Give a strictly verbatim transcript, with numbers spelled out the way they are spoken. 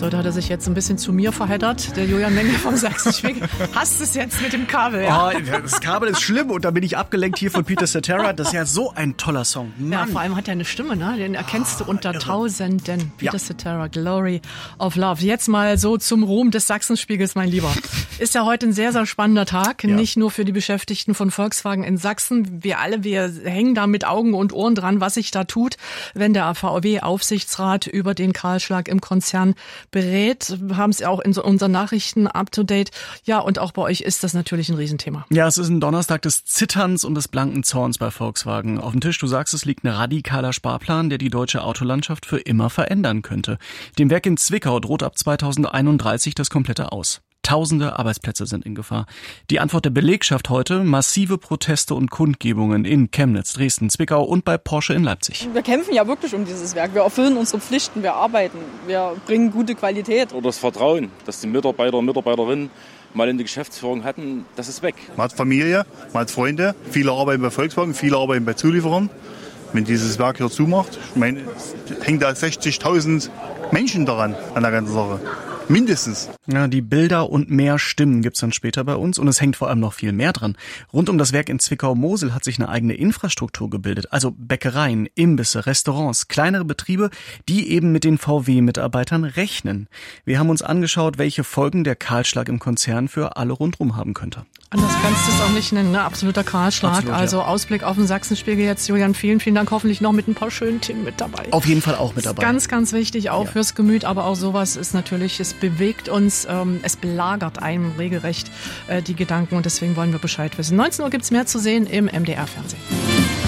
So, da hat er sich jetzt ein bisschen zu mir verheddert, der Julian Menge vom Sachsenspiegel. Hast es jetzt mit dem Kabel, ja? Oh, das Kabel ist schlimm und da bin ich abgelenkt hier von Peter Cetera. Das ist ja so ein toller Song. Mann. Ja, vor allem hat er eine Stimme, ne? Den erkennst du unter Tausenden. Peter ja. Cetera, Glory of Love. Jetzt mal so zum Ruhm des Sachsenspiegels, mein Lieber. Ist ja heute ein sehr, sehr spannender Tag. Ja. Nicht nur für die Beschäftigten von Volkswagen in Sachsen. Wir alle, wir hängen da mit Augen und Ohren dran, was sich da tut, wenn der V W-Aufsichtsrat über den Kahlschlag im Konzern berät. Wir haben es ja auch in so unseren Nachrichten up-to-date. Ja, und auch bei euch ist das natürlich ein Riesenthema. Ja, es ist ein Donnerstag des Zitterns und des blanken Zorns bei Volkswagen. Auf dem Tisch, du sagst, es liegt ein radikaler Sparplan, der die deutsche Autolandschaft für immer verändern könnte. Dem Werk in Zwickau droht ab zweitausendeinunddreißig das komplette Aus. Tausende Arbeitsplätze sind in Gefahr. Die Antwort der Belegschaft heute: massive Proteste und Kundgebungen in Chemnitz, Dresden, Zwickau und bei Porsche in Leipzig. Wir kämpfen ja wirklich um dieses Werk. Wir erfüllen unsere Pflichten, wir arbeiten, wir bringen gute Qualität. Oder das Vertrauen, das die Mitarbeiter und Mitarbeiterinnen mal in die Geschäftsführung hatten, das ist weg. Man hat Familie, man hat Freunde, viele arbeiten bei Volkswagen, viele arbeiten bei Zulieferern. Wenn dieses Werk hier zumacht, ich meine, hängt da sechzigtausend Menschen daran, an der ganzen Sache. Mindestens. Ja, die Bilder und mehr Stimmen gibt's dann später bei uns und es hängt vor allem noch viel mehr dran. Rund um das Werk in Zwickau-Mosel hat sich eine eigene Infrastruktur gebildet, also Bäckereien, Imbisse, Restaurants, kleinere Betriebe, die eben mit den V W-Mitarbeitern rechnen. Wir haben uns angeschaut, welche Folgen der Kahlschlag im Konzern für alle rundherum haben könnte. Anders kannst du es auch nicht nennen, ne? Absoluter Kahlschlag. Absolut, also ja. Ausblick auf den Sachsenspiegel jetzt. Julian, vielen, vielen Dank. Hoffentlich noch mit ein paar schönen Themen mit dabei. Auf jeden Fall auch mit dabei. Ganz, ganz wichtig, auch ja. fürs Gemüt. Aber auch sowas ist natürlich, es bewegt uns, ähm, es belagert einem regelrecht äh, die Gedanken. Und deswegen wollen wir Bescheid wissen. neunzehn Uhr gibt's mehr zu sehen im M D R-Fernsehen.